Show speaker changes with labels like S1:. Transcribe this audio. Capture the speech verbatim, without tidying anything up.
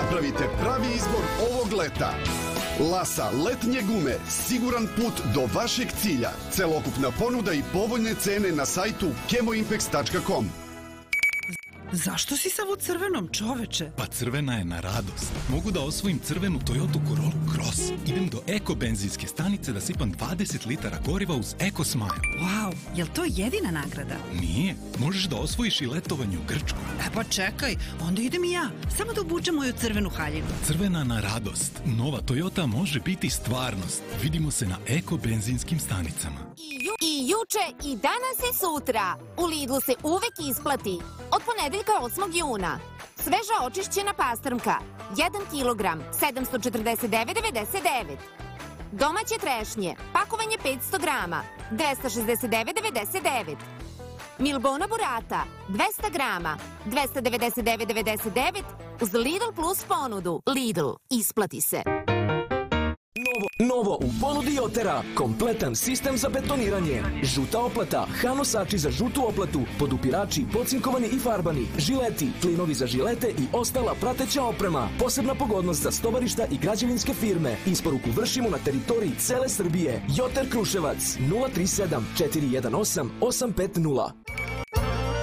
S1: Napravite pravi izbor ovog leta. Lasa letnje gume, siguran put do vašeg cilja. Celokupna ponuda i povoljne cene na sajtu kemoimpex tačka com.
S2: Zašto si sav u crvenom, čoveče?
S3: Pa crvena je na radost. Mogu da osvojim crvenu Toyota Corolla Cross. Idem do Eko benzinske stanice da sipam dvadeset litara goriva uz Eko Smile.
S2: Wow, je li to jedina nagrada?
S3: Nije. Možeš da osvojiš i letovanje u Grčku.
S2: E pa čekaj, onda idem i ja. Samo da obučem moju crvenu haljinu.
S3: Crvena na radost. Nova Toyota može biti stvarnost. Vidimo se na Eko benzinskim stanicama.
S4: I, ju, I juče, i danas i sutra. U Lidlu se uvek isplati. Od ponedeljka osmog juna. Sveža očišćena pastrmka. jedan kilogram, sedamsto četrdeset devet zarez devedeset devet. Domaće trešnje. Pakovanje petsto grama, dvesta šezdeset devet zarez devedeset devet. Milbona burata, dvesta grama, dvesta devedeset devet zarez devedeset devet. Uz Lidl Plus ponudu. Lidl, isplati se.
S5: Novo, novo u ponudi Jotera, kompletan sistem za betoniranje. Žuta oplata, hanosači za žutu oplatu, podupirači, pocinkovani i farbani, žileti, klinovi za žilete i ostala prateća oprema. Posebna pogodnost za stovarišta i građevinske firme. Isporuku vršimo na teritoriji cele Srbije. Joter Kruševac, nula tri sedam četiri jedan osam osam pet nula.